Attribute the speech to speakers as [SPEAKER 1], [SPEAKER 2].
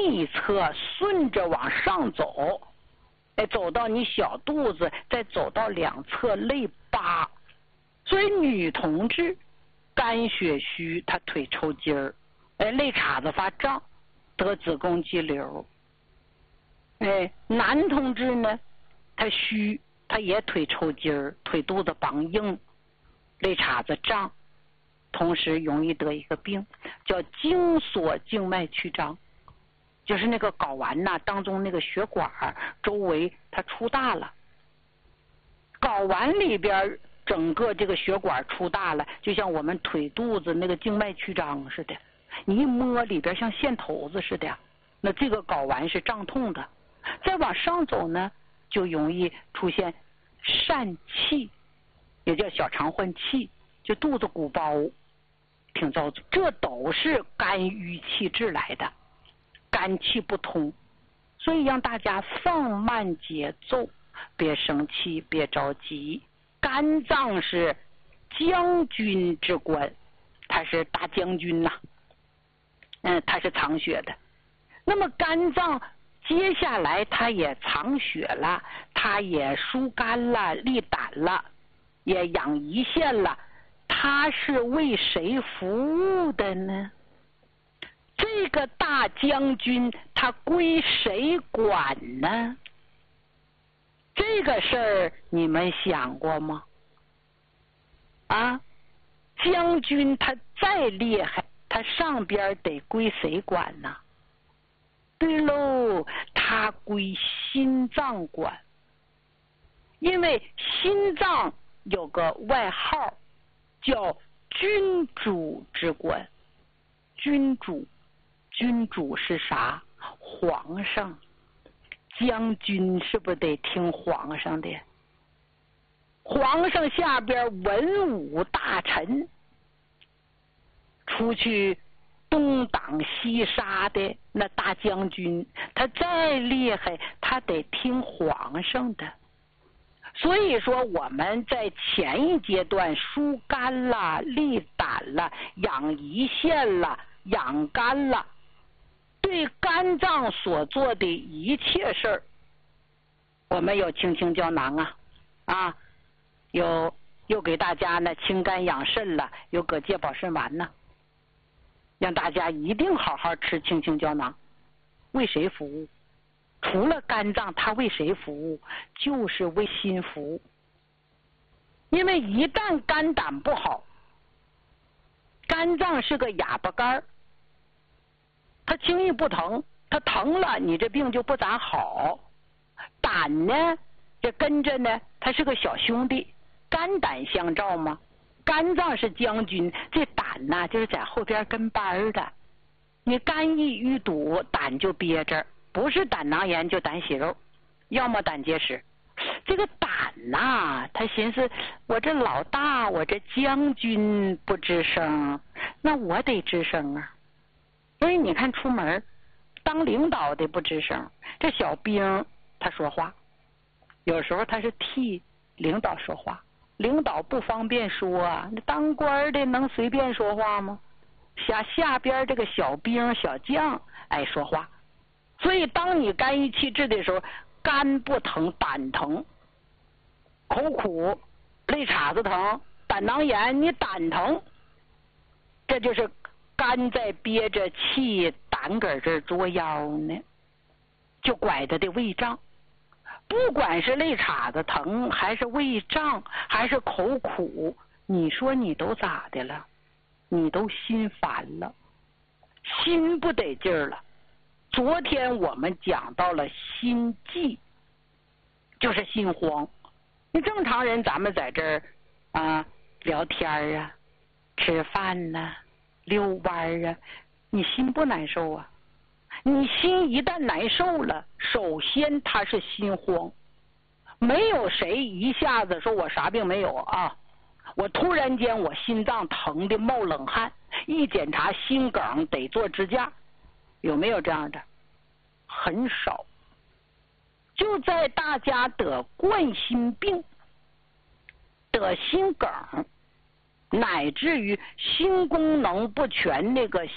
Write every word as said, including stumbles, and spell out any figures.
[SPEAKER 1] 逆侧顺着往上走，哎，走到你小肚子，再走到两侧肋巴。所以女同志肝血虚，她腿抽筋儿，哎，肋叉子发胀，得子宫肌瘤。哎，男同志呢，他虚，他也腿抽筋儿，腿肚子绑硬，肋叉子胀，同时容易得一个病叫经锁静脉曲张，就是那个睾丸呐当中那个血管周围它出大了，睾丸里边整个这个血管出大了，就像我们腿肚子那个静脉曲张似的，你一摸里边像线头子似的，那这个睾丸是胀痛的。再往上走呢，就容易出现疝气，也叫小肠换气，就肚子鼓包，挺糟糕。这都是肝郁气滞来的，肝气不通，所以让大家放慢节奏，别生气，别着急。肝脏是将军之官，他是大将军呐、啊，嗯，他是藏血的。那么肝脏接下来它也藏血了，它也疏肝了，利胆了，也养胰腺了，它是为谁服务的呢？这个大将军他归谁管呢？这个事儿你们想过吗？啊，将军他再厉害，他上边得归谁管呢？对喽，他归心脏管，因为心脏有个外号叫君主之官。君主，君主是啥？皇上。将军是不是得听皇上的？皇上下边文武大臣出去东挡西杀的那大将军，他再厉害，他得听皇上的。所以说我们在前一阶段疏肝了，利胆了，养胰腺了，养肝了，对肝脏所做的一切事儿，我们有清清胶囊啊，啊，有又给大家呢清肝养肾了，有蛤介保肾丸呢，让大家一定好好吃清清胶囊。为谁服务？除了肝脏，它为谁服务？就是为心服务。因为一旦肝胆不好，肝脏是个哑巴肝，它轻易不疼，它疼了你这病就不咋好。胆呢，这跟着呢，它是个小兄弟，肝胆相照嘛。肝脏是将军，这胆呢就是在后边跟班的。你肝一淤堵，胆就憋着，不是胆囊炎就胆息肉，要么胆结石。这个胆呐、啊，他寻思我这老大，我这将军不吱声，那我得吱声啊。所以你看出门当领导的不吱声，这小兵他说话，有时候他是替领导说话，领导不方便说啊，那当官的能随便说话吗？下下边这个小兵小将爱说话。所以当你肝郁气滞的时候，肝不疼，胆疼，口苦，肋叉子疼，胆囊炎，你胆疼，这就是肝在憋着气，胆搁这作妖呢，就拐他的胃胀。不管是肋叉子疼，还是胃胀，还是口苦，你说你都咋的了？你都心烦了，心不得劲儿了。昨天我们讲到了心悸，就是心慌。你正常人咱们在这儿啊聊天啊，吃饭呐、啊，遛弯啊，你心不难受啊？你心一旦难受了，首先他是心慌。没有谁一下子说我啥病没有啊，我突然间我心脏疼的冒冷汗，一检查心梗得做支架，有没有这样的？很少。就在大家得冠心病、得心梗，乃至于心功能不全那个